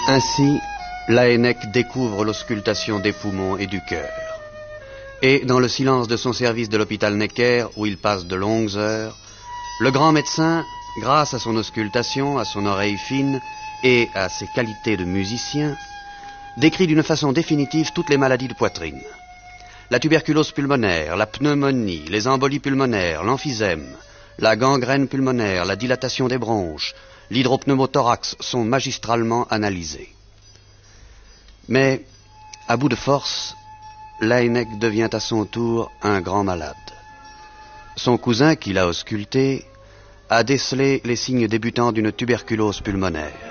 Ainsi, Laënnec découvre l'auscultation des poumons et du cœur. Et dans le silence de son service de l'hôpital Necker, où il passe de longues heures, le grand médecin, grâce à son auscultation, à son oreille fine et à ses qualités de musicien, décrit d'une façon définitive toutes les maladies de poitrine. La tuberculose pulmonaire, la pneumonie, les embolies pulmonaires, l'emphysème, la gangrène pulmonaire, la dilatation des bronches, l'hydropneumothorax sont magistralement analysés. Mais, à bout de force, Laënnec devient à son tour un grand malade. Son cousin, qui l'a ausculté, a décelé les signes débutants d'une tuberculose pulmonaire.